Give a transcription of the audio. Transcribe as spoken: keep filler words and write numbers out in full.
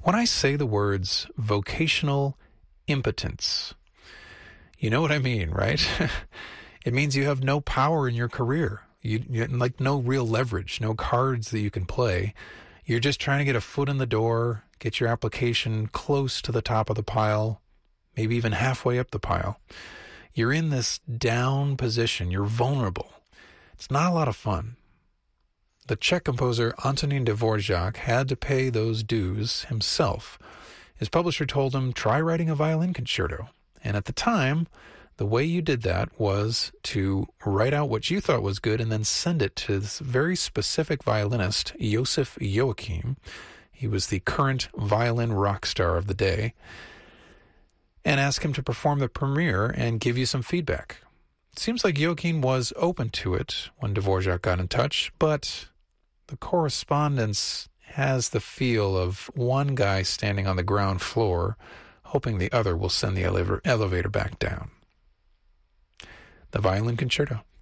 When I say the words vocational impotence, you know what I mean, right? It means you have no power in your career. You, you like no real leverage, no cards that you can play. You're just trying to get a foot in the door, get your application close to the top of the pile, maybe even halfway up the pile. You're in this down position. You're vulnerable. It's not a lot of fun. The Czech composer Antonín Dvořák had to pay those dues himself. His publisher told him, try writing a violin concerto. And at the time, the way you did that was to write out what you thought was good and then send it to this very specific violinist, Josef Joachim. He was the current violin rock star of the day. And ask him to perform the premiere and give you some feedback. It seems like Joachim was open to it when Dvořák got in touch, but the correspondence has the feel of one guy standing on the ground floor, hoping the other will send the elevator, elevator back down. The Violin Concerto.